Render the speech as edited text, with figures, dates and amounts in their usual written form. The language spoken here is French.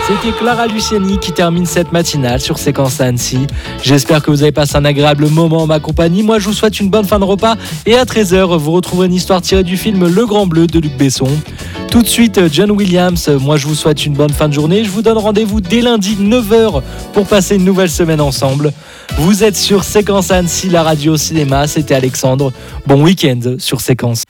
C'était Clara Luciani qui termine cette matinale sur Séquence à Annecy. J'espère que vous avez passé un agréable moment en ma compagnie. Moi, je vous souhaite une bonne fin de repas et à 13h, vous retrouverez une histoire tirée du film Le Grand Bleu de Luc Besson. Tout de suite, John Williams. Moi, je vous souhaite une bonne fin de journée. Je vous donne rendez-vous dès lundi 9h pour passer une nouvelle semaine ensemble. Vous êtes sur Séquence à Annecy, la radio cinéma. C'était Alexandre. Bon week-end sur Séquence.